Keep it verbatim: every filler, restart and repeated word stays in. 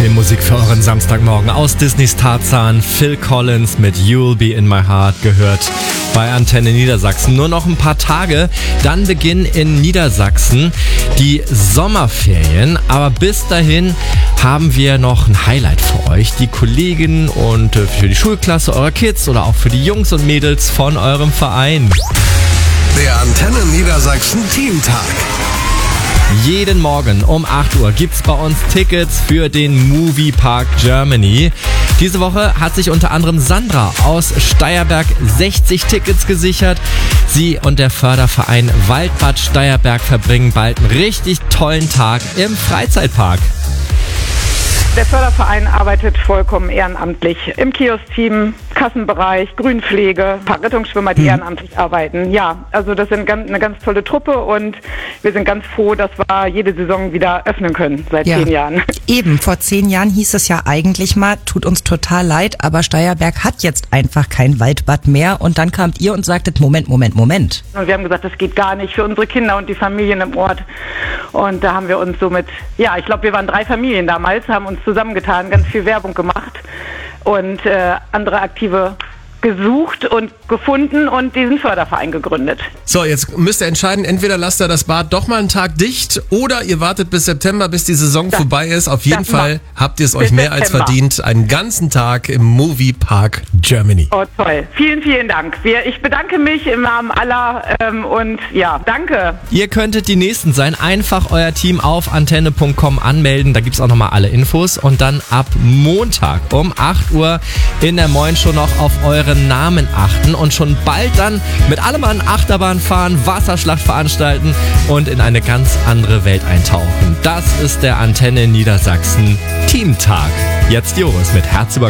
Musik für euren Samstagmorgen aus Disneys Tarzan. Phil Collins mit You'll Be In My Heart gehört bei Antenne Niedersachsen. Nur noch ein paar Tage, dann beginnen in Niedersachsen die Sommerferien. Aber bis dahin haben wir noch ein Highlight für euch. Die Kollegen und für die Schulklasse eurer Kids oder auch für die Jungs und Mädels von eurem Verein. Der Antenne Niedersachsen Teamtag. Jeden Morgen um acht Uhr gibt's bei uns Tickets für den Movie Park Germany. Diese Woche hat sich unter anderem Sandra aus Steierberg sechzig Tickets gesichert. Sie und der Förderverein Waldbad Steierberg verbringen bald einen richtig tollen Tag im Freizeitpark. Der Förderverein arbeitet vollkommen ehrenamtlich im Kiosk-Team, Kassenbereich, Grünpflege, ein paar Rettungsschwimmer, die hm. ehrenamtlich arbeiten. Ja, also das sind ganz, eine ganz tolle Truppe und wir sind ganz froh, dass wir jede Saison wieder öffnen können seit ja. zehn Jahren. Eben, vor zehn Jahren hieß es ja eigentlich mal, tut uns total leid, aber Steierberg hat jetzt einfach kein Waldbad mehr. Und dann kamt ihr und sagtet, Moment, Moment, Moment. Und wir haben gesagt, das geht gar nicht für unsere Kinder und die Familien im Ort. Und da haben wir uns somit, ja, ich glaube, wir waren drei Familien damals, haben uns zusammengetan, ganz viel Werbung gemacht und äh, andere Aktive gesucht und gefunden und diesen Förderverein gegründet. So, jetzt müsst ihr entscheiden, entweder lasst ihr das Bad doch mal einen Tag dicht oder ihr wartet bis September, bis die Saison das, vorbei ist. Auf jeden Fall macht. habt ihr es euch mehr September. als verdient. Einen ganzen Tag im Movie Park Germany. Oh, toll. Vielen, vielen Dank. Wir, ich bedanke mich im Namen aller ähm, und ja, danke. Ihr könntet die Nächsten sein. Einfach euer Team auf antenne punkt com anmelden. Da gibt's auch nochmal alle Infos. Und dann ab Montag um acht Uhr in der Moin Show noch auf eure Namen achten und schon bald dann mit allem an Achterbahn fahren, Wasserschlacht veranstalten und in eine ganz andere Welt eintauchen. Das ist der Antenne Niedersachsen Teamtag. Jetzt Joris mit Herz über